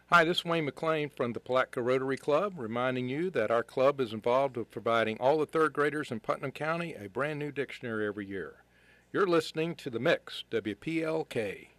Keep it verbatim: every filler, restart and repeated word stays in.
Hi, this is Wayne McLean from the Palatka Rotary Club, reminding you that our club is involved with providing all the third graders in Putnam County a brand new dictionary every year. You're listening to The Mix, W P L K.